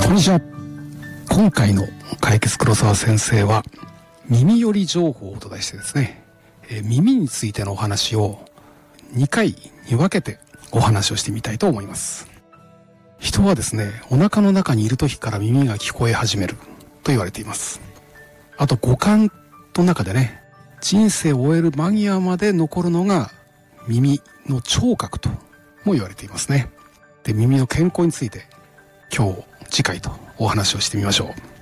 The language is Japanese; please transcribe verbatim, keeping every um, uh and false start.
こんにちは。今回の解決黒沢先生は耳寄り情報と題してですね、えー、耳についてのお話をにかいに分けてお話をしてみたいと思います。人はですね、お腹の中にいる時から耳が聞こえ始めると言われています。あと五感の中でね、人生を終える間際まで残るのが耳の聴覚とも言われていますね。で、耳の健康について今日次回とお話をしてみましょう。